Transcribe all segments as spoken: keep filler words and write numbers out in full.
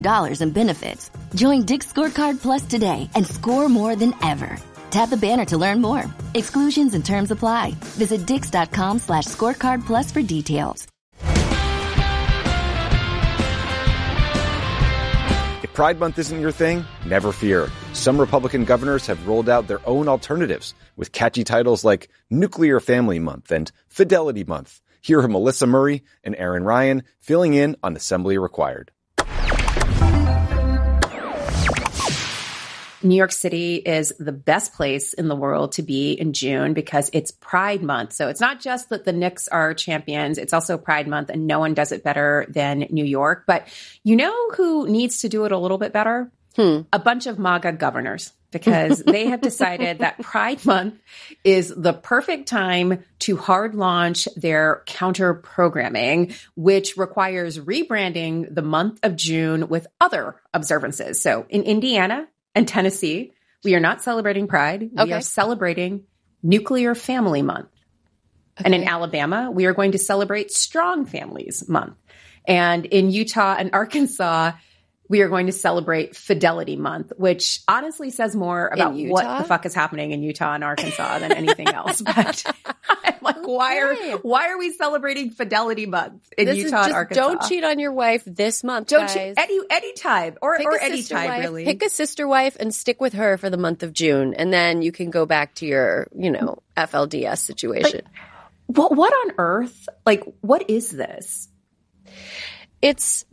dollars in benefits. Join Dick's Scorecard Plus today and score more than ever. Tap the banner to learn more. Exclusions and terms apply. Visit dix.com slash scorecard plus for details. If Pride Month isn't your thing, never fear. Some Republican governors have rolled out their own alternatives with catchy titles like Nuclear Family Month and Fidelity Month. Here are Melissa Murray and Aaron Ryan filling in on Assembly Required. New York City is the best place in the world to be in June because it's Pride Month. So it's not just that the Knicks are champions, it's also Pride Month, and no one does it better than New York. But you know who needs to do it a little bit better? Hmm. A bunch of MAGA governors, because they have decided that Pride Month is the perfect time to hard launch their counter programming, which requires rebranding the month of June with other observances. So in Indiana and Tennessee, we are not celebrating Pride. We Okay. are celebrating Nuclear Family Month. Okay. And in Alabama, we are going to celebrate Strong Families Month. And in Utah and Arkansas, we are going to celebrate Fidelity Month, which honestly says more about In what Utah? the fuck is happening in Utah and Arkansas than anything else. But I'm like, why are Okay. why are we celebrating Fidelity Month in This Utah is and just Arkansas? don't cheat on your wife this month, Don't guys. cheat any any time or Pick or a any sister time wife, really. Pick a sister wife and stick with her for the month of June, and then you can go back to your, you know, F L D S situation. What what on earth? Like, what is this? It's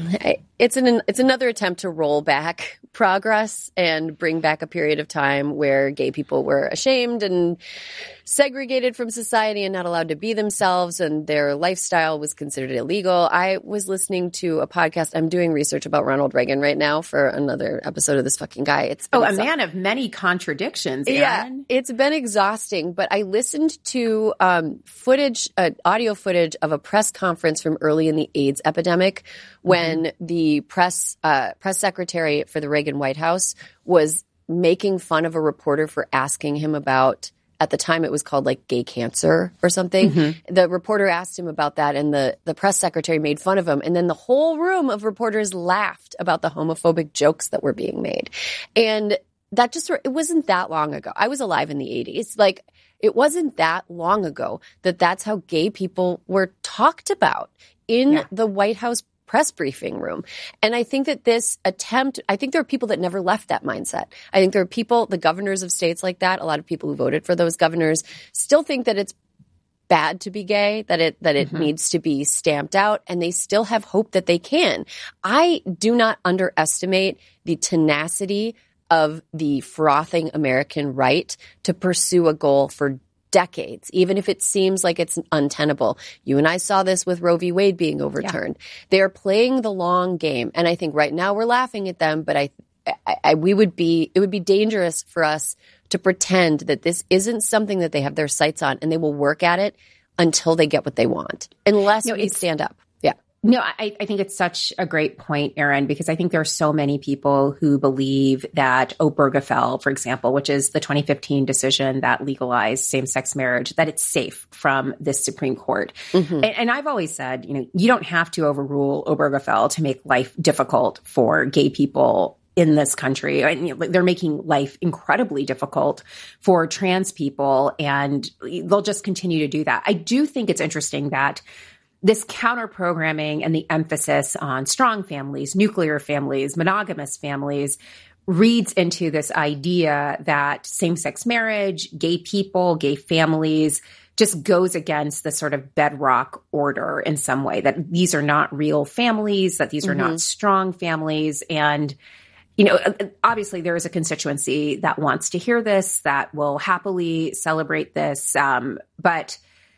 it's an it's another attempt to roll back progress and bring back a period of time where gay people were ashamed and segregated from society and not allowed to be themselves, and their lifestyle was considered illegal. I was listening to a podcast. I'm doing research about Ronald Reagan right now for another episode of this fucking guy. It's Oh, a exa- man of many contradictions, Yeah, Aaron. it's been exhausting, but I listened to um, footage, uh, audio footage of a press conference from early in the AIDS epidemic when Mm-hmm. the press uh, press secretary for the Reagan White House was making fun of a reporter for asking him about, at the time it was called like gay cancer or something. Mm-hmm. The reporter asked him about that, and the, the press secretary made fun of him. And then the whole room of reporters laughed about the homophobic jokes that were being made. And that just, it wasn't that long ago. I was alive in the eighties. Like, it wasn't that long ago that that's how gay people were talked about in Yeah. the White House press briefing room. And I think that this attempt, I think there are people that never left that mindset. I think there are people, the governors of states like that, a lot of people who voted for those governors still think that it's bad to be gay, that it that it Mm-hmm. needs to be stamped out, and they still have hope that they can. I do not underestimate the tenacity of the frothing American right to pursue a goal for decades, even if it seems like it's untenable. You and I saw this with Roe v. Wade being overturned. They are playing the long game, and I think right now we're laughing at them, but I, I, I we would be it would be dangerous for us to pretend that this isn't something that they have their sights on, and they will work at it until they get what they want, unless No, we it's- stand up. Yeah. No, I, I think it's such a great point, Aaron, because I think there are so many people who believe that Obergefell, for example, which is the twenty fifteen decision that legalized same-sex marriage, that it's safe from this Supreme Court. Mm-hmm. And, and I've always said, you know, you don't have to overrule Obergefell to make life difficult for gay people in this country. And, you know, they're making life incredibly difficult for trans people, and they'll just continue to do that. I do think it's interesting that this counter programming and the emphasis on strong families, nuclear families, monogamous families reads into this idea that same-sex marriage, gay people, gay families just goes against the sort of bedrock order in some way, that these are not real families, that these are Mm-hmm. not strong families. And, you know, obviously there is a constituency that wants to hear this, that will happily celebrate this. Um, but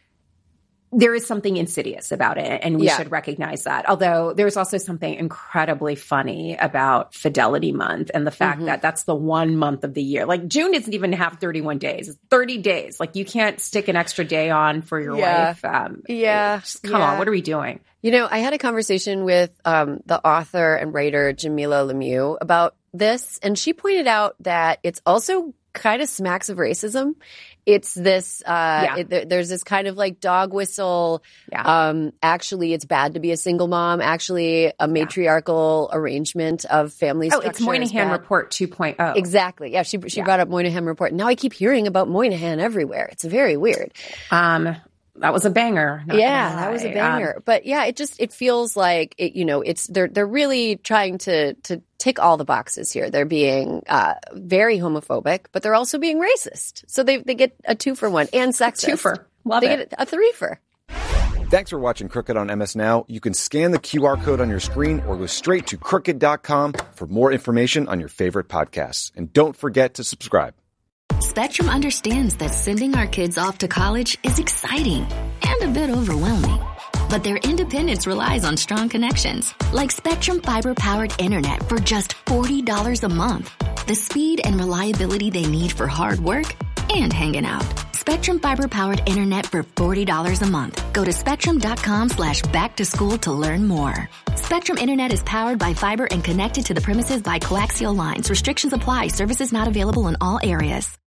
there is something insidious about it, and we Yeah. should recognize that. Although there's also something incredibly funny about Fidelity Month and the fact Mm-hmm. that that's the one month of the year. Like, June doesn't even have thirty-one days. It's thirty days. Like, you can't stick an extra day on for your Yeah. wife. Um, Yeah. just come Yeah. on. What are we doing? You know, I had a conversation with um, the author and writer Jamila Lemieux about this, and she pointed out that it's also kind of smacks of racism. It's this, uh, yeah. it, there, there's this kind of like dog whistle. Yeah. Um, actually, it's bad to be a single mom. Actually, a matriarchal yeah. arrangement of family oh, structure. It's Moynihan Report two point oh. Exactly. Yeah. She, she yeah. brought up Moynihan Report. Now I keep hearing about Moynihan everywhere. It's very weird. Um, That was a banger. Yeah, that was a banger. Um, but yeah, it just, it feels like it, you know, it's, they're, they're really trying to, to tick all the boxes here. They're being, uh, very homophobic, but they're also being racist. So they, they get a two for one and sexist. Two-fer. Love they it. get a three for. Thanks for watching Crooked on M S Now. You can scan the Q R code on your screen or go straight to crooked dot com for more information on your favorite podcasts. And don't forget to subscribe. Spectrum understands that sending our kids off to college is exciting and a bit overwhelming. But their independence relies on strong connections, like Spectrum fiber-powered internet for just forty dollars a month. The speed and reliability they need for hard work and hanging out. Spectrum fiber-powered internet for forty dollars a month. Go to spectrum.com slash back to school to learn more. Spectrum Internet is powered by fiber and connected to the premises by coaxial lines. Restrictions apply. Services not available in all areas.